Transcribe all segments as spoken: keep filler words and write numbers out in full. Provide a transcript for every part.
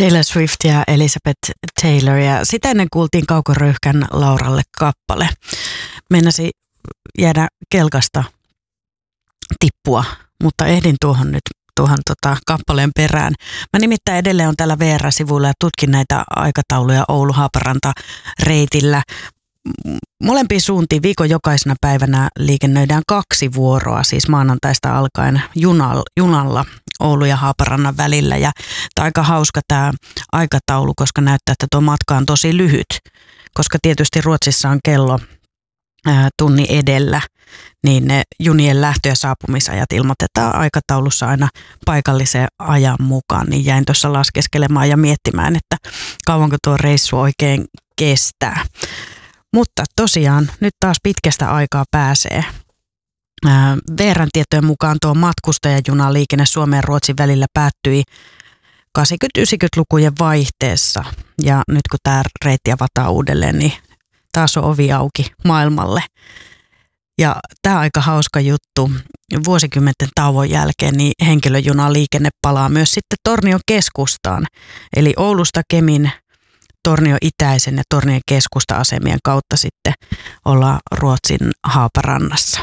Taylor Swift ja Elizabeth Taylor, ja sitä ennen kuultiin Kaukoröyhkän Lauralle kappale. Meinasi jäädä kelkasta tippua, mutta ehdin tuohon nyt tuohon tota, kappaleen perään. Mä nimittäin edelleen on täällä V R-sivuilla ja tutkin näitä aikatauluja Oulu-Haaparanta-reitillä. Molempiin suuntiin viikon jokaisena päivänä liikennöidään kaksi vuoroa, siis maanantaista alkaen junalla, junalla Oulu ja Haaparannan välillä. Ja tämä on aika hauska tämä aikataulu, koska näyttää, että tuo matka on tosi lyhyt, koska tietysti Ruotsissa on kello ää, tunni edellä, niin ne junien lähtö- ja saapumisajat ilmoitetaan aikataulussa aina paikallisen ajan mukaan. Niin jäin tuossa laskeskelemaan ja miettimään, että kauanko tuo reissu oikein kestää. Mutta tosiaan nyt taas pitkästä aikaa pääsee. V R:n tietojen mukaan tuo matkustajajunaliikenne Suomen ja Ruotsin välillä päättyi kahdeksankymmentä-yhdeksänkymmentälukujen vaihteessa. Ja nyt kun tämä reitti avataan uudelleen, niin taas on ovi auki maailmalle. Ja tämä aika hauska juttu. Vuosikymmenten tauon jälkeen niin henkilöjunaliikenne palaa myös sitten Tornion keskustaan. Eli Oulusta Kemin, Tornion itäisen ja Tornion keskusta-asemien kautta sitten ollaan Ruotsin Haaparannassa.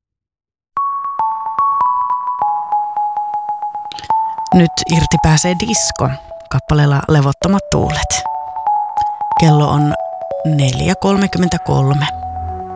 Nyt irti pääsee disko kappaleella Levottomat tuulet. Kello on neljä kolmekymmentäkolme.